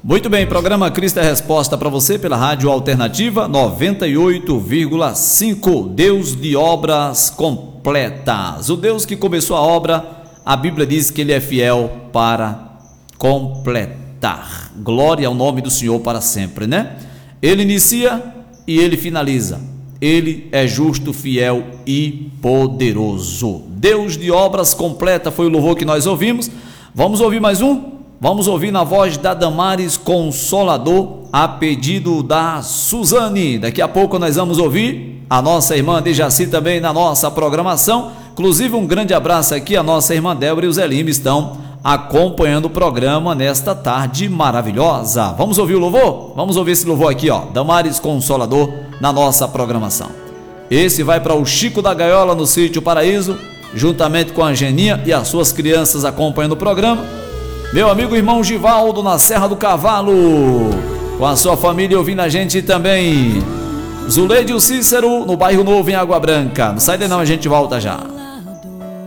Muito bem, programa Cristo é Resposta para você pela Rádio Alternativa 98,5. Deus de obras completas. O Deus que começou a obra, a Bíblia diz que Ele é fiel para completar. Glória ao nome do Senhor para sempre, né? Ele inicia e Ele finaliza. Ele é justo, fiel e poderoso. Deus de obras completa foi o louvor que nós ouvimos. Vamos ouvir mais um? Vamos ouvir na voz da Damares Consolador, a pedido da Suzane. Daqui a pouco nós vamos ouvir a nossa irmã Dejaci também na nossa programação. Inclusive um grande abraço aqui, a nossa irmã Débora e o Zé Lima estão acompanhando o programa nesta tarde maravilhosa. Vamos ouvir o louvor? Vamos ouvir esse louvor aqui, ó, Damares Consolador, na nossa programação. Esse vai para o Chico da Gaiola no Sítio Paraíso, juntamente com a Geninha e as suas crianças acompanhando o programa. Meu amigo irmão Givaldo na Serra do Cavalo, com a sua família ouvindo a gente também. Zuleide e o Cícero no Bairro Novo em Água Branca. Não sai daí não, a gente volta já.